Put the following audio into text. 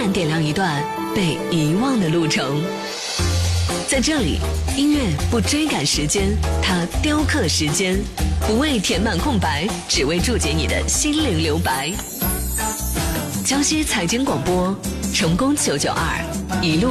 然点亮一段被遗忘的路程。在这里，音乐不追赶时间，它雕刻时间，不为填满空白，只为注解你的心灵留白。江西财经广播，成功992，一路